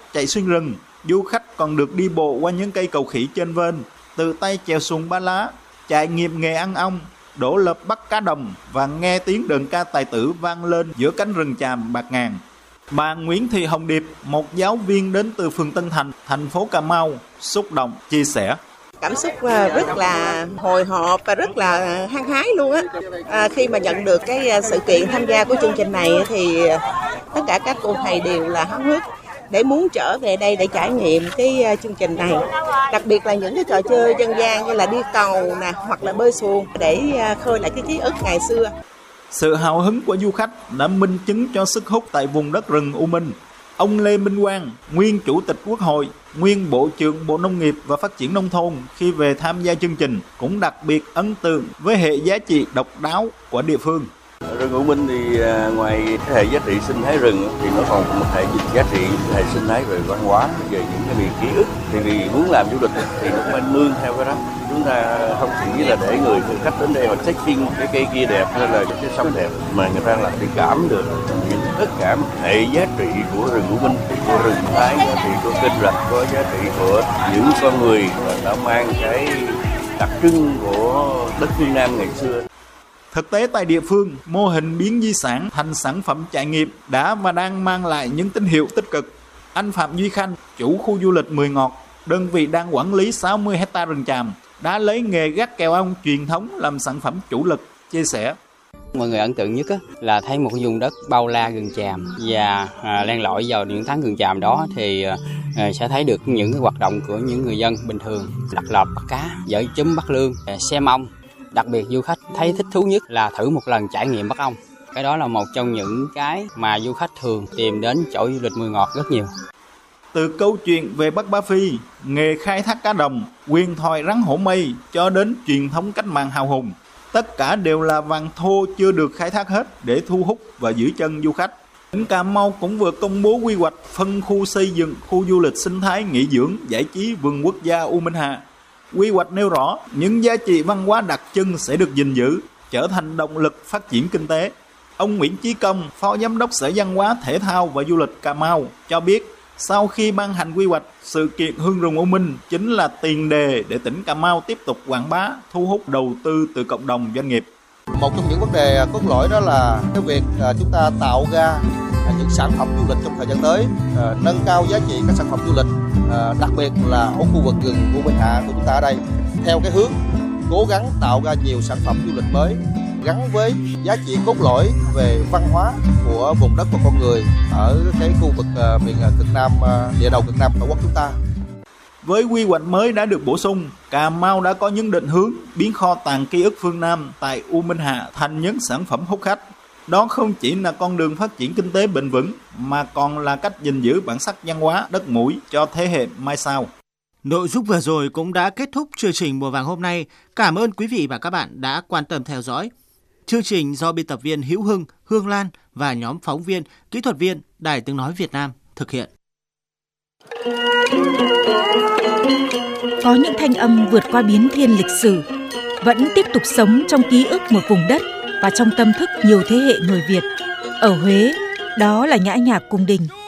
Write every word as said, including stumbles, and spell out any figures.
chạy xuyên rừng, du khách còn được đi bộ qua những cây cầu khỉ trên vên, tự tay chèo xuồng ba lá, trải nghiệm nghề ăn ong, đổ lợp bắt cá đồng và nghe tiếng đờn ca tài tử vang lên giữa cánh rừng tràm bạt ngàn. Bà Nguyễn Thị Hồng Điệp, một giáo viên đến từ phường Tân Thành, thành phố Cà Mau, xúc động chia sẻ. Cảm xúc rất là hồi hộp và rất là hăng hái luôn á. À, khi mà nhận được cái sự kiện tham gia của chương trình này thì tất cả các cô thầy đều là háo hức để muốn trở về đây để trải nghiệm cái chương trình này. Đặc biệt là những cái trò chơi dân gian như là đi cầu nè, hoặc là bơi xuồng để khơi lại cái ký ức ngày xưa. Sự hào hứng của du khách đã minh chứng cho sức hút tại vùng đất rừng U Minh. Ông Lê Minh Quang, nguyên Chủ tịch Quốc hội, nguyên Bộ trưởng Bộ Nông nghiệp và Phát triển Nông thôn khi về tham gia chương trình cũng đặc biệt ấn tượng với hệ giá trị độc đáo của địa phương. Rừng U Minh thì ngoài cái hệ giá trị sinh thái rừng thì nó còn một hệ giá trị hệ sinh thái về văn hóa, về những cái miền ký ức. Thì vì muốn làm du lịch thì nó phải nương theo cái đó. Chúng ta không chỉ là để người khách đến đây họ check-in cái cây kia đẹp hay là cái sông đẹp, mà người ta là phải cảm được những tất cả hệ giá trị của rừng U Minh, của rừng Thái, giá trị của kênh rạch, có giá trị của những con người đã mang cái đặc trưng của đất phương Nam ngày xưa. Thực tế tại địa phương, mô hình biến di sản thành sản phẩm trải nghiệm đã và đang mang lại những tín hiệu tích cực. Anh Phạm Duy Khanh, chủ khu du lịch Mười Ngọt, đơn vị đang quản lý sáu mươi héc ta rừng tràm, đã lấy nghề gác kèo ong truyền thống làm sản phẩm chủ lực, chia sẻ. Mọi người ấn tượng nhất á, là thấy một vùng đất bao la rừng tràm và à, len lỏi vào những tháng rừng tràm đó thì à, sẽ thấy được những cái hoạt động của những người dân bình thường, đặt lợp bắt cá, dở chấm bắt lương, xem ong. Đặc biệt du khách thấy thích thú nhất là thử một lần trải nghiệm bắt ong. Cái đó là một trong những cái mà du khách thường tìm đến chỗ du lịch Mười Ngọt rất nhiều. Từ câu chuyện về bắt Ba Phi, nghề khai thác cá đồng, huyền thoại rắn hổ mây cho đến truyền thống cách mạng hào hùng, tất cả đều là vàng thô chưa được khai thác hết để thu hút và giữ chân du khách. Tỉnh Cà Mau cũng vừa công bố quy hoạch phân khu xây dựng khu du lịch sinh thái nghỉ dưỡng giải trí vườn quốc gia U Minh Hạ. Quy hoạch nêu rõ những giá trị văn hóa đặc trưng sẽ được gìn giữ, trở thành động lực phát triển kinh tế. Ông Nguyễn Chí Công, Phó Giám đốc Sở Văn hóa, Thể thao và Du lịch Cà Mau cho biết, sau khi ban hành quy hoạch, sự kiện Hương rừng U Minh chính là tiền đề để tỉnh Cà Mau tiếp tục quảng bá, thu hút đầu tư từ cộng đồng doanh nghiệp. Một trong những vấn đề cốt lõi đó là cái việc chúng ta tạo ra những sản phẩm du lịch trong thời gian tới, nâng cao giá trị các sản phẩm du lịch, đặc biệt là ở khu vực rừng U Minh Hạ của chúng ta ở đây, theo cái hướng cố gắng tạo ra nhiều sản phẩm du lịch mới gắn với giá trị cốt lõi về văn hóa của vùng đất và con người ở cái khu vực uh, miền cực Nam, uh, địa đầu cực Nam tổ quốc chúng ta. Với quy hoạch mới đã được bổ sung, Cà Mau đã có những định hướng biến kho tàng ký ức phương Nam tại U Minh Hạ thành những sản phẩm hút khách. Đó không chỉ là con đường phát triển kinh tế bền vững, mà còn là cách gìn giữ bản sắc văn hóa đất mũi cho thế hệ mai sau. Nội dung vừa rồi cũng đã kết thúc chương trình Mùa Vàng hôm nay. Cảm ơn quý vị và các bạn đã quan tâm theo dõi. Chương trình do biên tập viên Hữu Hưng, Hương Lan và nhóm phóng viên, kỹ thuật viên Đài Tiếng Nói Việt Nam thực hiện. Có những thanh âm vượt qua biến thiên lịch sử, vẫn tiếp tục sống trong ký ức một vùng đất và trong tâm thức nhiều thế hệ người Việt. Ở Huế, đó là nhã nhạc cung đình.